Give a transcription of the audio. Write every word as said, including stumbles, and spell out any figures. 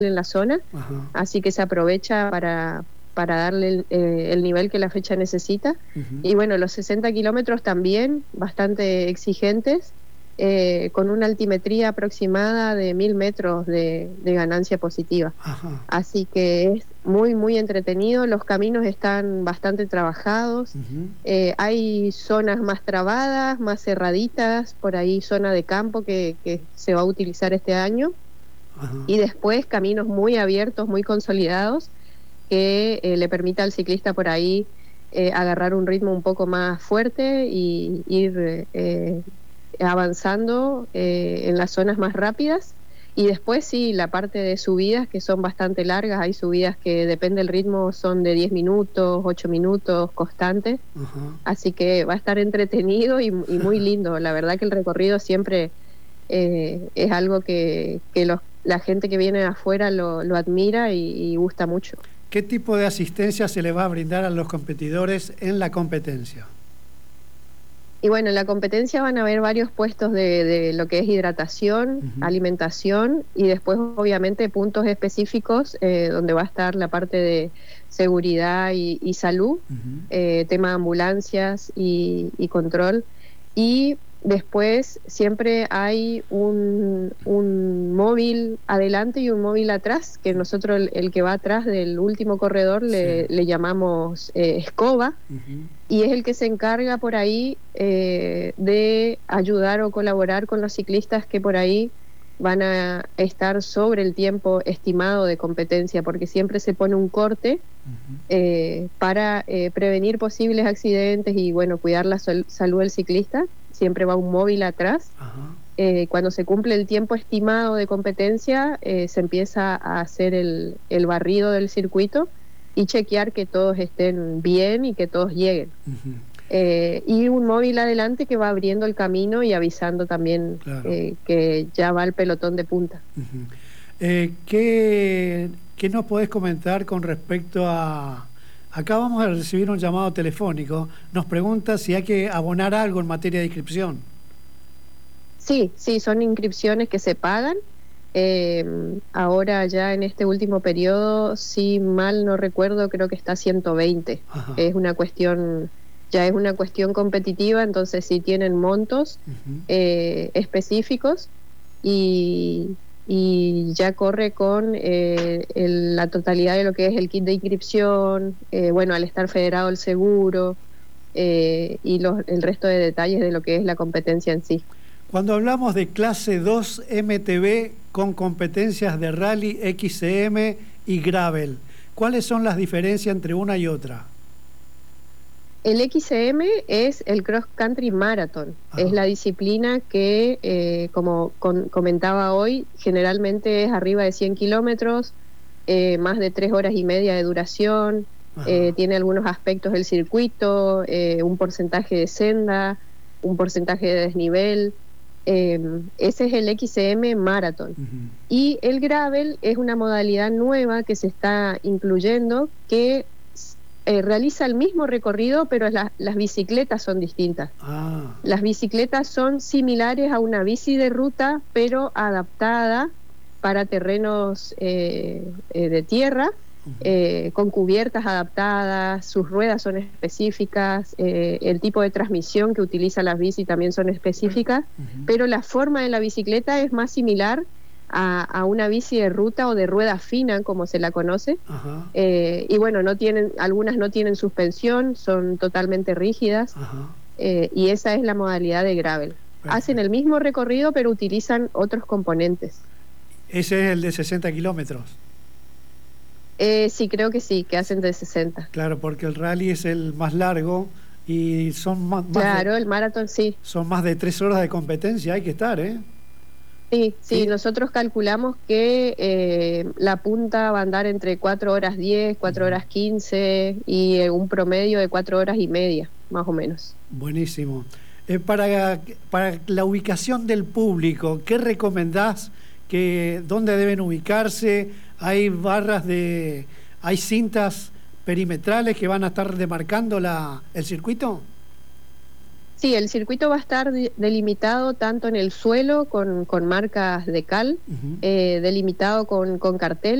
en la zona, Ajá. así que se aprovecha para, para darle el, eh, el nivel que la fecha necesita. Uh-huh. Y bueno, los sesenta kilómetros también bastante exigentes, eh, con una altimetría aproximada de mil metros de, de ganancia positiva. Ajá. Así que es muy, muy entretenido. Los caminos están bastante trabajados. Uh-huh. Eh, hay zonas más trabadas, más cerraditas, por ahí zona de campo que, que se va a utilizar este año. Ajá. Y después caminos muy abiertos, muy consolidados, que eh, le permita al ciclista por ahí eh, agarrar un ritmo un poco más fuerte y ir eh, avanzando eh, en las zonas más rápidas. Y después sí, la parte de subidas, que son bastante largas. Hay subidas que depende del ritmo, son de diez minutos, ocho minutos, constantes. Ajá. Así que va a estar entretenido y, y muy lindo. La verdad que el recorrido siempre eh, es algo que, que los, la gente que viene de afuera lo, lo admira y, y gusta mucho. ¿Qué tipo de asistencia se le va a brindar a los competidores en la competencia? Y bueno, en la competencia van a haber varios puestos de, de lo que es hidratación, uh-huh. alimentación, y después obviamente puntos específicos eh, donde va a estar la parte de seguridad y, y salud, uh-huh. eh, tema de ambulancias y, y control. Y después siempre hay un, un móvil adelante y un móvil atrás, que nosotros el, el que va atrás del último corredor le, sí. le llamamos eh, escoba, uh-huh. y es el que se encarga por ahí eh, de ayudar o colaborar con los ciclistas que por ahí van a estar sobre el tiempo estimado de competencia, porque siempre se pone un corte uh-huh. eh, para eh, prevenir posibles accidentes y bueno, cuidar la sol- salud del ciclista. Siempre va un móvil atrás. Uh-huh. Eh, cuando se cumple el tiempo estimado de competencia, eh, se empieza a hacer el, el barrido del circuito y chequear que todos estén bien y que todos lleguen. Uh-huh. Eh, y un móvil adelante que va abriendo el camino y avisando también, claro. eh, que ya va el pelotón de punta. Uh-huh. eh, ¿qué, ¿Qué nos podés comentar con respecto a... Acá vamos a recibir un llamado telefónico. Nos pregunta si hay que abonar algo en materia de inscripción. Sí, sí, son inscripciones que se pagan. Eh, ahora ya en este último periodo, si mal no recuerdo, creo que está a ciento veinte. Ajá. Es una cuestión, ya es una cuestión competitiva, entonces sí tienen montos uh-huh. eh, específicos y, y ya corre con eh, el, la totalidad de lo que es el kit de inscripción, eh, bueno, al estar federado el seguro eh, y los, el resto de detalles de lo que es la competencia en sí. Cuando hablamos de clase dos M T B con competencias de rally, X C M y gravel, ¿cuáles son las diferencias entre una y otra? El X C M es el Cross Country Marathon. Ajá. Es la disciplina que, eh, como con, comentaba hoy, generalmente es arriba de cien kilómetros, eh, más de tres horas y media de duración, eh, tiene algunos aspectos del circuito, eh, un porcentaje de senda, un porcentaje de desnivel. Eh, ese es el X C M Marathon. Uh-huh. Y el gravel es una modalidad nueva que se está incluyendo, que eh, realiza el mismo recorrido, pero la, las bicicletas son distintas. Ah. Las bicicletas son similares a una bici de ruta, pero adaptada para terrenos eh, eh, de tierra, uh-huh. eh, con cubiertas adaptadas, sus ruedas son específicas, eh, el tipo de transmisión que utiliza las bici también son específicas, uh-huh. pero la forma de la bicicleta es más similar a, a una bici de ruta o de rueda fina, como se la conoce. Uh-huh. eh, y bueno, no tienen, algunas no tienen suspensión, son totalmente rígidas, uh-huh. eh, y esa es la modalidad de gravel. Perfecto. Hacen el mismo recorrido, pero utilizan otros componentes. ¿Ese es el de sesenta kilómetros? Eh, sí, creo que sí, que hacen de sesenta. Claro, porque el rally es el más largo y son más... más claro, de, el maratón sí. Son más de tres horas de competencia, hay que estar, ¿eh? Sí, sí, ¿sí? Nosotros calculamos que eh, la punta va a andar entre cuatro horas diez, cuatro horas quince y eh, un promedio de cuatro horas y media, más o menos. Buenísimo. Eh, para, para la ubicación del público, ¿qué recomendás? Que, ¿Dónde deben ubicarse? ¿Hay barras de... hay cintas perimetrales que van a estar demarcando la, el circuito? Sí, el circuito va a estar de- delimitado tanto en el suelo con, con marcas de cal, Ujú. eh, delimitado con, con cartel.